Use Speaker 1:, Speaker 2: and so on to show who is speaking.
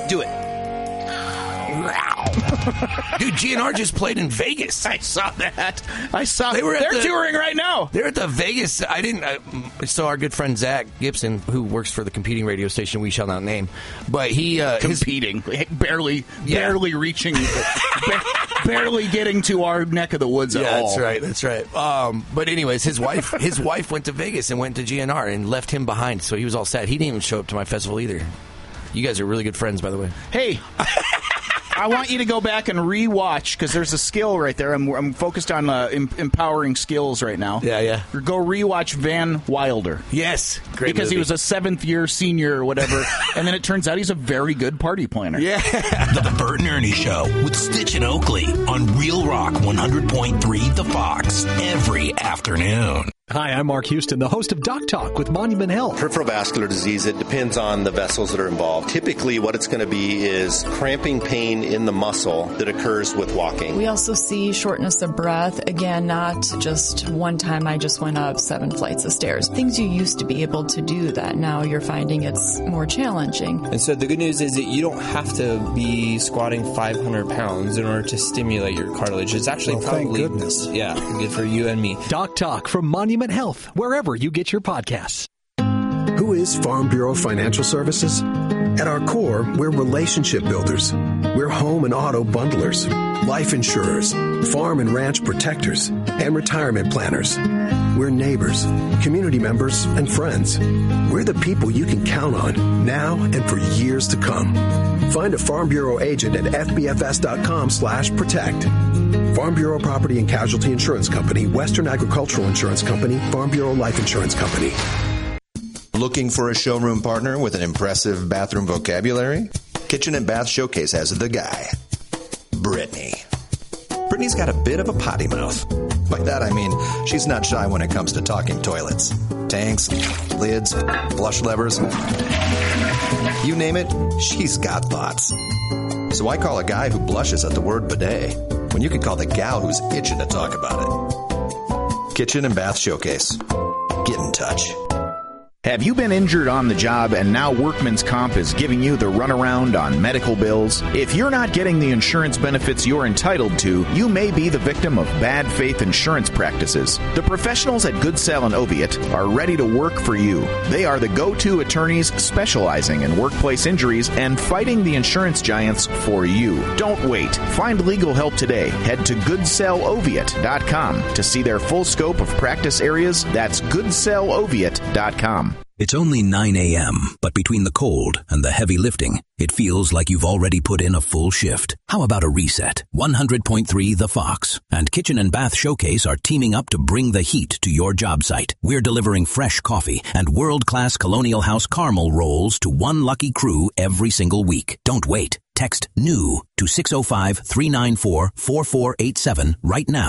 Speaker 1: Do it.
Speaker 2: Dude, GNR just played in Vegas.
Speaker 3: I saw that.
Speaker 2: They're
Speaker 3: touring right now.
Speaker 2: They're at the Vegas. So our good friend Zach Gibson, who works for the competing radio station we shall not name, but he
Speaker 3: competing, barely reaching, barely getting to our neck of the woods at all.
Speaker 2: That's right. But anyways, his wife went to Vegas and went to GNR and left him behind, so he was all sad. He didn't even show up to my festival either. You guys are really good friends, by the way.
Speaker 3: Hey. I want you to go back and rewatch because there's a skill right there. I'm focused on empowering skills right now.
Speaker 2: Yeah.
Speaker 3: Go rewatch Van Wilder.
Speaker 2: Yes, great
Speaker 3: because
Speaker 2: movie.
Speaker 3: he was a 7th-year senior or whatever, and then it turns out he's a very good party planner.
Speaker 2: Yeah.
Speaker 4: The Bert and Ernie Show with Stitch and Oakley on Real Rock 100.3 The Fox every afternoon.
Speaker 5: Hi, I'm Mark Houston, the host of Doc Talk with Monument Health.
Speaker 6: Peripheral vascular disease, it depends on the vessels that are involved. Typically, what it's going to be is cramping pain in the muscle that occurs with walking.
Speaker 7: We also see shortness of breath. Again, not just one time I just went up 7 flights of stairs. Things you used to be able to do that now you're finding it's more challenging.
Speaker 8: And so the good news is that you don't have to be squatting 500 pounds in order to stimulate your cartilage. It's actually probably,
Speaker 5: thank goodness.
Speaker 8: Yeah, good for you and me.
Speaker 5: Doc Talk from Monument Health, wherever you get your podcasts.
Speaker 9: Who is Farm Bureau Financial Services? At our core, we're relationship builders. We're home and auto bundlers, life insurers, farm and ranch protectors, and retirement planners. We're neighbors, community members, and friends. We're the people you can count on now and for years to come. Find a Farm Bureau agent at fbfs.com/protect. Farm Bureau Property and Casualty Insurance Company, Western Agricultural Insurance Company, Farm Bureau Life Insurance Company.
Speaker 10: Looking for a showroom partner with an impressive bathroom vocabulary? Kitchen and Bath Showcase has the guy, Brittany. Brittany's got a bit of a potty mouth. By that I mean she's not shy when it comes to talking toilets. Tanks, lids, flush levers. You name it, she's got thoughts. So I call a guy who blushes at the word bidet when you can call the gal who's itching to talk about it. Kitchen and Bath Showcase. Get in touch.
Speaker 3: Have you been injured on the job and now Workman's Comp is giving you the runaround on medical bills? If you're not getting the insurance benefits you're entitled to, you may be the victim of bad faith insurance practices. The professionals at Good Sell and Oviatt are ready to work for you. They are the go-to attorneys specializing in workplace injuries and fighting the insurance giants for you. Don't wait. Find legal help today. Head to GoodSellOviatt.com to see their full scope of practice areas. That's GoodSellOviatt.com.
Speaker 4: It's only 9 a.m., but between the cold and the heavy lifting, it feels like you've already put in a full shift. How about a reset? 100.3 The Fox and Kitchen and Bath Showcase are teaming up to bring the heat to your job site. We're delivering fresh coffee and world-class Colonial House caramel rolls to one lucky crew every single week. Don't wait. Text NEW to 605-394-4487 right now.